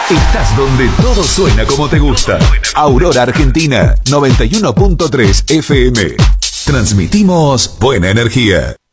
Estás donde todo suena como te gusta. Aurora Argentina, 91.3 FM. Transmitimos buena energía.